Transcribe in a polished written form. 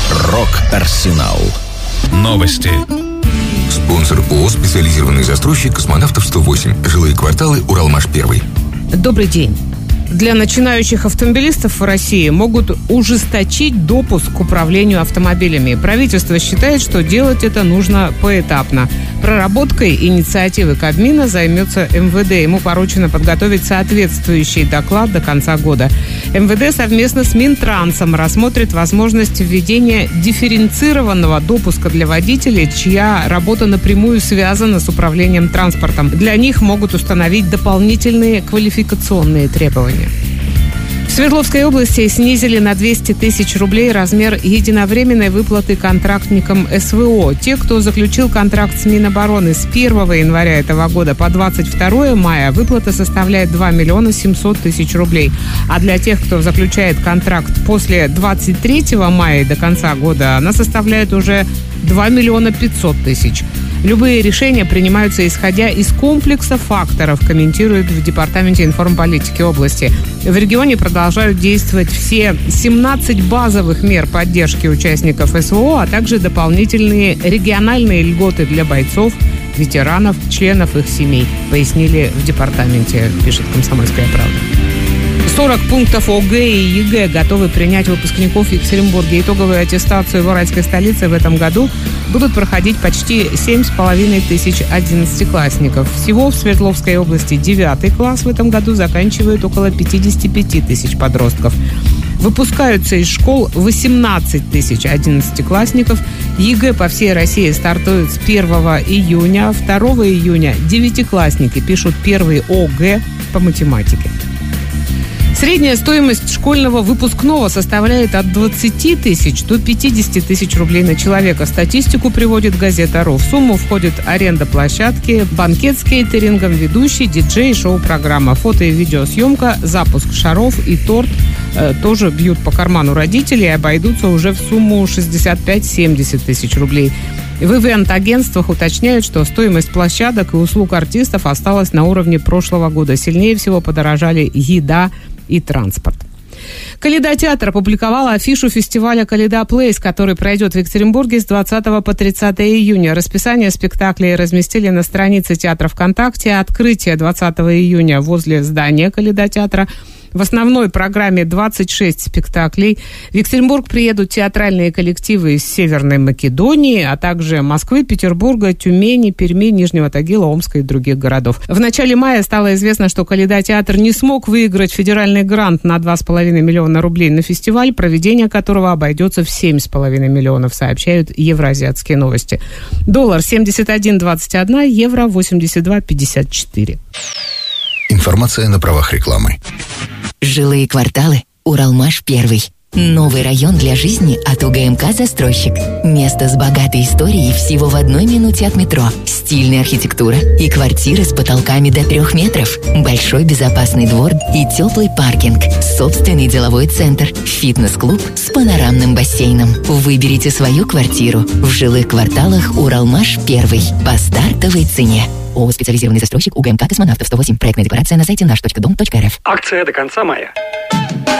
Рок-Арсенал. Новости. Спонсор ООО «Специализированный застройщик Космонавтов 108. Жилые кварталы. Уралмаш-1». Добрый день. Для начинающих автомобилистов в России могут ужесточить допуск к управлению автомобилями. Правительство считает, что делать это нужно поэтапно. Проработкой инициативы Кабмина займется МВД. Ему поручено подготовить соответствующий доклад до конца года. МВД совместно с Минтрансом рассмотрит возможность введения дифференцированного допуска для водителей, чья работа напрямую связана с управлением транспортом. Для них могут установить дополнительные квалификационные требования. В Свердловской области снизили на 200 тысяч рублей размер единовременной выплаты контрактникам СВО. Те, кто заключил контракт с Минобороны с 1 января этого года по 22 мая, выплата составляет 2 миллиона 700 тысяч рублей. А для тех, кто заключает контракт после 23 мая до конца года, она составляет уже 2 миллиона 500 тысяч. Любые решения принимаются исходя из комплекса факторов, комментируют в Департаменте информполитики области. В регионе продолжают действовать все 17 базовых мер поддержки участников СВО, а также дополнительные региональные льготы для бойцов, ветеранов, членов их семей, пояснили в департаменте, пишет «Комсомольская правда». 40 пунктов ОГЭ и ЕГЭ готовы принять выпускников в Екатеринбурге. Итоговую аттестацию в уральской столице в этом году будут проходить почти 7,5 тысяч 11-классников. Всего в Свердловской области 9 класс в этом году заканчивают около 55 тысяч подростков. Выпускаются из школ 18 тысяч 11-классников. ЕГЭ по всей России стартует с 1 июня. 2 июня 9-классники пишут первый ОГЭ по математике. Средняя стоимость школьного выпускного составляет от 20 тысяч до 50 тысяч рублей на человека. Статистику приводит газета «Ру». В сумму входит аренда площадки, банкет с кейтерингом, ведущий, диджей, шоу-программа, фото- и видеосъемка, запуск шаров и торт тоже бьют по карману родителей и обойдутся уже в сумму 65-70 тысяч рублей. В ивент-агентствах уточняют, что стоимость площадок и услуг артистов осталась на уровне прошлого года. Сильнее всего подорожали еда и транспорт. Калейда-театр опубликовала афишу фестиваля «Калейда Плейс», который пройдет в Екатеринбурге с 20 по 30 июня. Расписание спектаклей разместили на странице театра ВКонтакте. Открытие 20 июня возле здания Калейда-театра. В основной программе 26 спектаклей. В Екатеринбург приедут театральные коллективы из Северной Македонии, а также Москвы, Петербурга, Тюмени, Перми, Нижнего Тагила, Омска и других городов. В начале мая стало известно, что Калейда-театр не смог выиграть федеральный грант на 2,5 миллиона рублей на фестиваль, проведение которого обойдется в 7,5 миллионов, сообщают Евразиатские новости. Доллар 71,21, евро 82,54. Информация на правах рекламы. Жилые кварталы. Уралмаш-1. Новый район для жизни от УГМК «Застройщик». Место с богатой историей всего в 1 минуте от метро. Стильная архитектура и квартиры с потолками до 3 метров. Большой безопасный двор и теплый паркинг. Собственный деловой центр. Фитнес-клуб с панорамным бассейном. Выберите свою квартиру в жилых кварталах Уралмаш-1 по стартовой цене. ООО «Специализированный застройщик» УГМК «Космонавтов 108». Проектная декларация на сайте наш.дом.рф. Акция до конца мая.